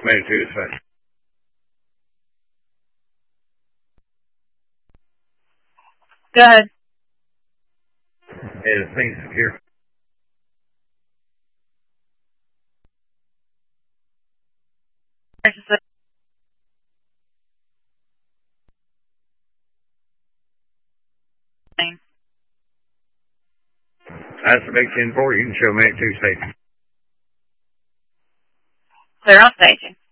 Made it to this way. Go ahead. Yeah, the thing's here. That's the big 10-4. You can show me at 2 stations. Clear on station.